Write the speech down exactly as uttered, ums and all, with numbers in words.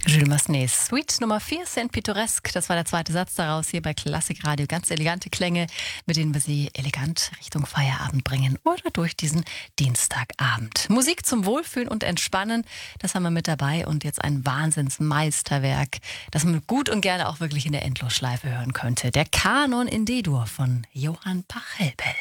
Jules Massenet, Suite Nummer vier, Saint Pittoresque. Das war der zweite Satz daraus hier bei Klassikradio. Ganz elegante Klänge, mit denen wir Sie elegant Richtung Feierabend bringen oder durch diesen Dienstagabend. Musik zum Wohlfühlen und Entspannen, das haben wir mit dabei. Und jetzt ein Wahnsinnsmeisterwerk, das man gut und gerne auch wirklich in der Endlosschleife hören könnte. Der Kanon in D-Dur von Johann Pachelbel.